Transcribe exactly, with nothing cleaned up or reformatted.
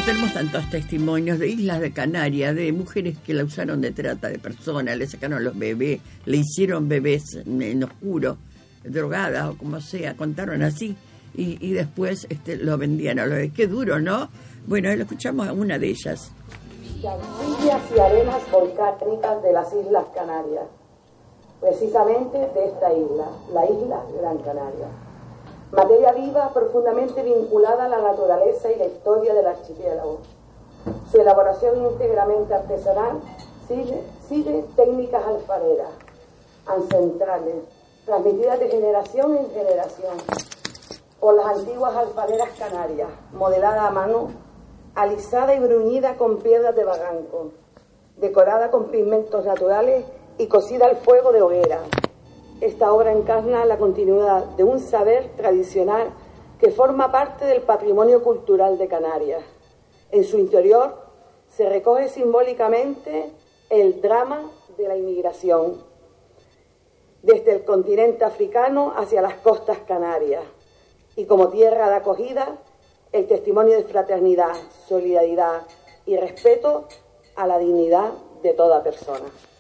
tenemos tantos testimonios de islas de Canarias, de mujeres que la usaron de trata de personas, le sacaron los bebés, le hicieron bebés en oscuro, drogadas o como sea, contaron así, y, y después este, lo vendían a los bebés. Qué duro, ¿no? Bueno, lo escuchamos a una de ellas. Llantillas y arenas volcánicas de las Islas Canarias, precisamente de esta isla, la isla Gran Canaria. Materia viva profundamente vinculada a la naturaleza y la historia del archipiélago. Su elaboración íntegramente artesanal sigue, sigue técnicas alfareras, ancestrales, transmitidas de generación en generación por las antiguas alfareras canarias, modelada a mano, alisada y bruñida con piedras de barranco, decorada con pigmentos naturales y cocida al fuego de hoguera. Esta obra encarna la continuidad de un saber tradicional que forma parte del patrimonio cultural de Canarias. En su interior se recoge simbólicamente el drama de la inmigración, desde el continente africano hacia las costas canarias, y como tierra de acogida, el testimonio de fraternidad, solidaridad y respeto a la dignidad de toda persona.